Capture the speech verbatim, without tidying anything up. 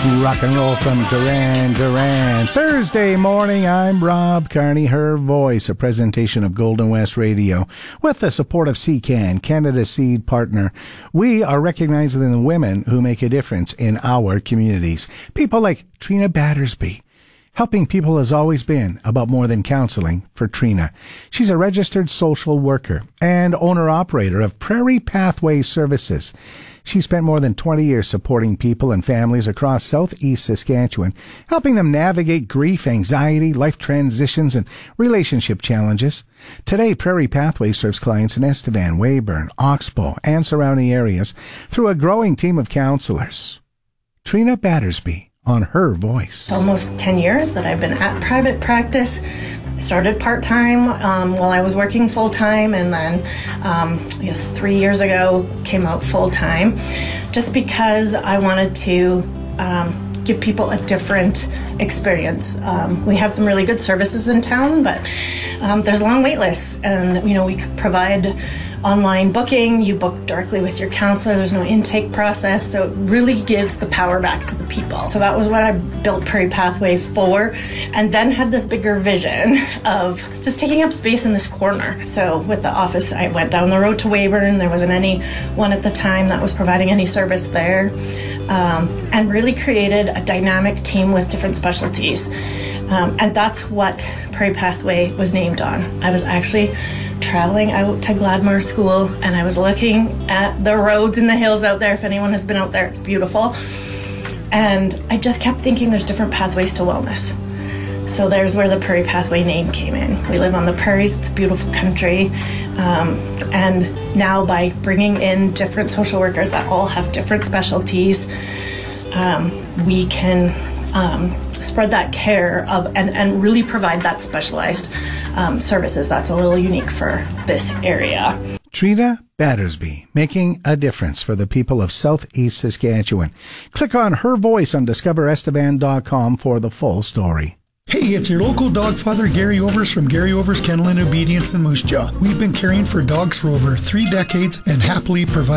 Rock and roll from Duran Duran. Thursday morning, I'm Rob Carney, Her Voice, a presentation of Golden West Radio with the support of C C A N, Canada Seed Partner. We are recognizing the women who make a difference in our communities. People like Trina Battersby. Helping people has always been about more than counseling for Trina. She's a registered social worker and owner-operator of Prairie Pathway Services. She spent more than twenty years supporting people and families across southeast Saskatchewan, helping them navigate grief, anxiety, life transitions, and relationship challenges. Today, Prairie Pathway serves clients in Estevan, Weyburn, Oxbow, and surrounding areas through a growing team of counselors. Trina Battersby on Her Voice. Almost ten years that I've been at private practice. I started part-time um, while I was working full-time, and then um, I guess three years ago came out full-time just because I wanted to um, give people a different experience. Um, we have some really good services in town, but um, there's long wait lists, and you know we could provide online booking. You book directly with your counselor. There's no intake process, so it really gives the power back to the people. So that was what I built Prairie Pathway for, and then had this bigger vision of just taking up space in this corner. So with the office, I went down the road to Weyburn. There wasn't anyone at the time that was providing any service there, um, and really created a dynamic team with different specialties. Um, and that's what Prairie Pathway was named on. I was actually traveling out to Gladmore School, and I was looking at the roads and the hills out there. If anyone has been out there, it's beautiful. And I just kept thinking there's different pathways to wellness. So there's where the Prairie Pathway name came in. We live on the prairies, it's a beautiful country. Um, and now by bringing in different social workers that all have different specialties, um, we can um, spread that care of and, and really provide that specialized um, services that's a little unique for this area. Trina Battersby, making a difference for the people of southeast Saskatchewan. Click on Her Voice on discover estevan dot com for the full story. Hey, it's your local dog father, Gary Overs from Gary Overs Kennel and Obedience in Moose Jaw. We've been caring for dogs for over three decades and happily provide